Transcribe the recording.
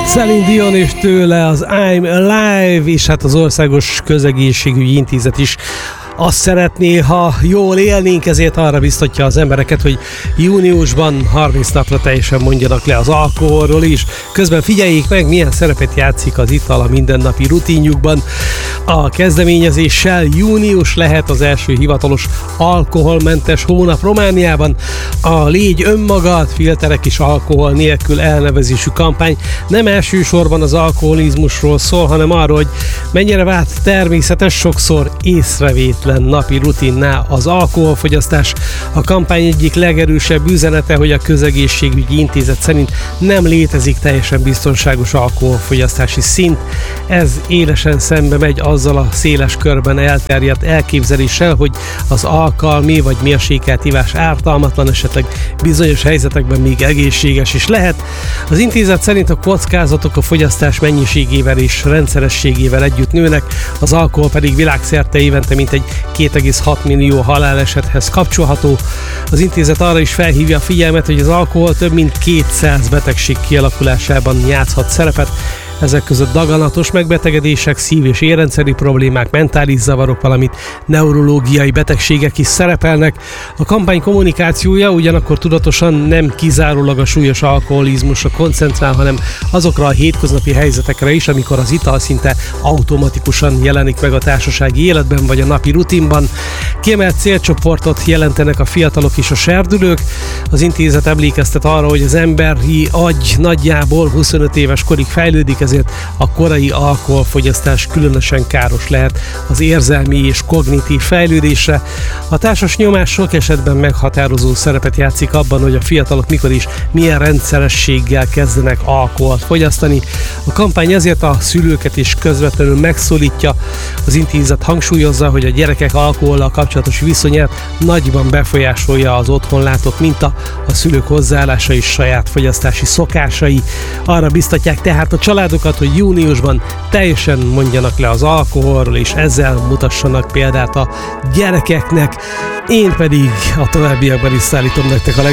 Celine Dion és tőle az I'm Alive, és hát az Országos Közegészségügyi Intézet is azt szeretné, ha jól élnénk, ezért arra biztatja az embereket, hogy júniusban 30 napra teljesen mondjanak le az alkoholról is. Közben figyeljék meg, milyen szerepet játszik az ital a mindennapi rutinjukban. A kezdeményezéssel június lehet az első hivatalos alkoholmentes hónap Romániában. A Légy önmagad, filterek és alkohol nélkül elnevezésű kampány nem elsősorban az alkoholizmusról szól, hanem arról, hogy mennyire vált természetes, sokszor észrevétlen napi rutinná az alkoholfogyasztás. A kampány egyik legerősebb üzenete, hogy a Közegészségügyi Intézet szerint nem létezik teljesen biztonságos alkoholfogyasztási szint. Ez élesen szembe megy azzal a széles körben elterjedt elképzeléssel, hogy az alkalmi vagy mérsékelt ivás ártalmatlan, esetleg bizonyos helyzetekben még egészséges is lehet. Az intézet szerint a kockázatok a fogyasztás mennyiségével és rendszerességével együtt nőnek, az alkohol pedig világszerte évente mintegy 2,6 millió halálesethez kapcsolható. Az intézet arra is felhívja a figyelmet, hogy az alkohol több mint 200 betegség kialakulásában játszhat szerepet. Ezek között daganatos megbetegedések, szív- és érrendszeri problémák, mentális zavarok, valamint neurológiai betegségek is szerepelnek. A kampány kommunikációja ugyanakkor tudatosan nem kizárólag a súlyos alkoholizmusra koncentrál, hanem azokra a hétköznapi helyzetekre is, amikor az ital szinte automatikusan jelenik meg a társasági életben vagy a napi rutinban. Kiemelt célcsoportot jelentenek a fiatalok és a serdülők. Az intézet emlékeztet arra, hogy az emberi agy nagyjából 25 éves korig fejlődik, ezért a korai alkoholfogyasztás különösen káros lehet az érzelmi és kognitív fejlődésre. A társas nyomás sok esetben meghatározó szerepet játszik abban, hogy a fiatalok mikor is milyen rendszerességgel kezdenek alkoholt fogyasztani. A kampány ezért a szülőket is közvetlenül megszólítja. Az intézet hangsúlyozza, hogy a gyerekek alkohollal kapcsolatos viszonyát nagyban befolyásolja az otthon látott minta, a szülők hozzáállása és saját fogyasztási szokásai. Arra biztatják tehát a családokat, hogy júniusban teljesen mondjanak le az alkoholról, és ezzel mutassanak példát a gyerekeknek. Én pedig a továbbiakban is szállítom nektek a